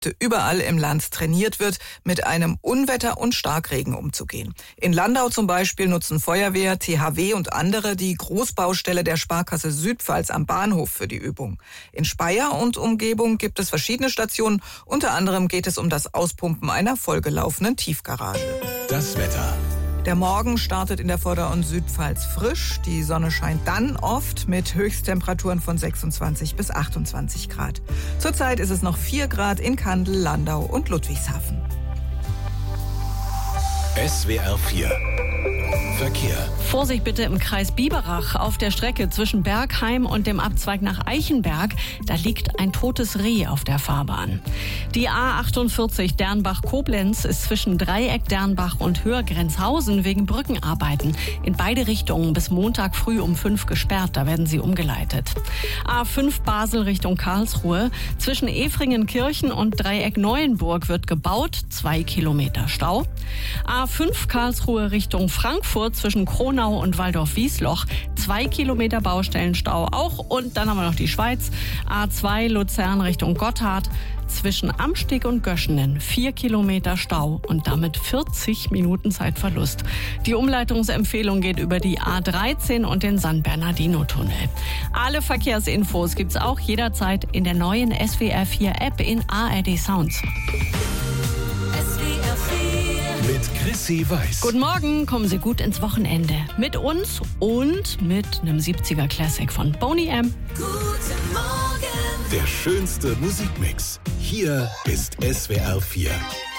überall im Land trainiert wird, mit einem Unwetter und Starkregen umzugehen. In Landau zum Beispiel nutzen Feuerwehr, THW und andere die Großbaustelle der Sparkasse Südpfalz am Bahnhof für die Übung. In Speyer und Umgebung gibt es verschiedene Stationen. Unter anderem geht es um das Auspumpen einer vollgelaufenen Tiefgarage. Das Wetter. Der Morgen startet in der Vorder- und Südpfalz frisch. Die Sonne scheint dann oft mit Höchsttemperaturen von 26 bis 28 Grad. Zurzeit ist es noch 4 Grad in Kandel, Landau und Ludwigshafen. SWR 4 Verkehr. Vorsicht bitte im Kreis Biberach. Auf der Strecke zwischen Bergheim und dem Abzweig nach Eichenberg, da liegt ein totes Reh auf der Fahrbahn. Die A48 Dernbach-Koblenz ist zwischen Dreieck Dernbach und Höhergrenzhausen wegen Brückenarbeiten in beide Richtungen bis Montag früh um 5 gesperrt. Da werden sie umgeleitet. A5 Basel Richtung Karlsruhe. Zwischen Efringenkirchen und Dreieck Neuenburg wird gebaut. 2 Kilometer Stau. A5 Karlsruhe Richtung Frankfurt zwischen Kronau und Waldorf-Wiesloch. 2 Kilometer Baustellenstau auch. Und dann haben wir noch die Schweiz. A2 Luzern Richtung Gotthard. Zwischen Amsteg und Göschenen 4 Kilometer Stau und damit 40 Minuten Zeitverlust. Die Umleitungsempfehlung geht über die A13 und den San Bernardino-Tunnel. Alle Verkehrsinfos gibt's auch jederzeit in der neuen SWR 4 App in ARD Sounds. Mit Chrissy Weiß. Guten Morgen, kommen Sie gut ins Wochenende. Mit uns und mit einem 70er Classic von Boney M. Guten Morgen. Der schönste Musikmix. Hier ist SWR 4.